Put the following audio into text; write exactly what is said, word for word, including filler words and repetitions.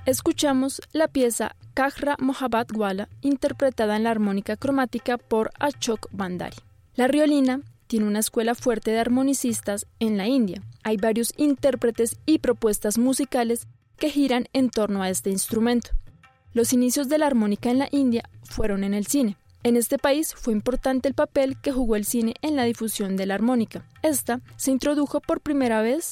Escuchamos la pieza Kajra Mohabbat Wala, interpretada en la armónica cromática por Ashok Bandari. La riolina tiene una escuela fuerte de armonicistas en la India. Hay varios intérpretes y propuestas musicales que giran en torno a este instrumento. Los inicios de la armónica en la India fueron en el cine. En este país fue importante el papel que jugó el cine en la difusión de la armónica. Esta se introdujo por primera vez